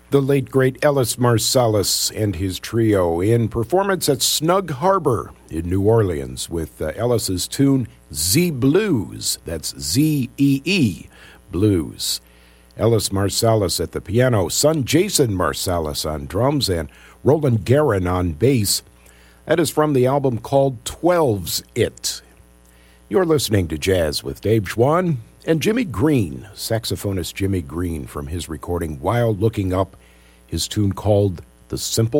The late, great Ellis Marsalis and his trio in performance at Snug Harbor in New Orleans with Ellis's tune Zee Blues. That's Z-E-E, Blues. Ellis Marsalis at the piano, son Jason Marsalis on drums, and Roland Guerin on bass. That is from the album called 12's It. You're listening to Jazz with Dave Schwann and Jimmy Green, saxophonist Jimmy Green, from his recording While Looking Up, his tune called The Simple